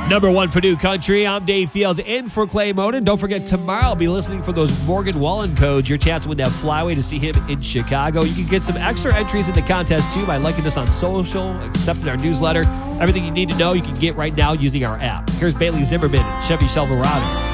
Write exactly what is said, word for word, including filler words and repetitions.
Number one for New Country. I'm Dave Fields in for Clay Moden. Don't forget, tomorrow I'll be listening for those Morgan Wallen codes. Your chance to win that flyway to see him in Chicago. You can get some extra entries in the contest, too, by liking us on social, accepting our newsletter. Everything you need to know you can get right now using our app. Here's Bailey Zimmerman and Chevy Silverado.